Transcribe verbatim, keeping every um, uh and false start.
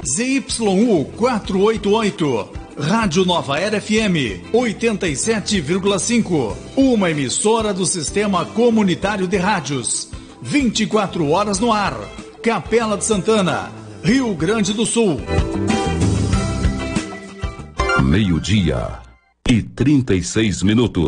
Z Y U quatrocentos e oitenta e oito, Rádio Nova Era F M oitenta e sete vírgula cinco, uma emissora do Sistema Comunitário de Rádios, vinte e quatro horas no ar. Capela de Santana, Rio Grande do Sul. Meio-dia e trinta e seis minutos.